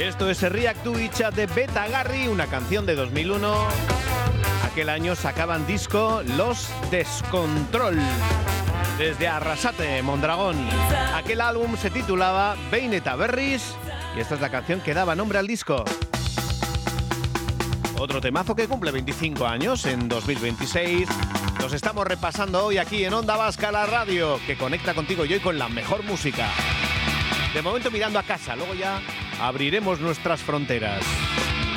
Esto es React to It de Beta Garry, una canción de 2001. Aquel año sacaban disco Los Descontrol, desde Arrasate, Mondragón. Aquel álbum se titulaba Beineta Berris y esta es la canción que daba nombre al disco. Otro temazo que cumple 25 años en 2026. Los estamos repasando hoy aquí en Onda Vasca, la radio que conecta contigo y hoy con la mejor música. De momento mirando a casa, luego ya abriremos nuestras fronteras.